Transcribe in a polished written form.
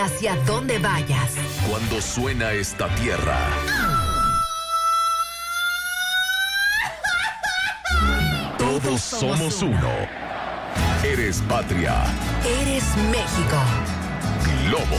Hacia donde vayas. Cuando suena esta tierra, todos somos uno. Eres patria. Eres México. Globo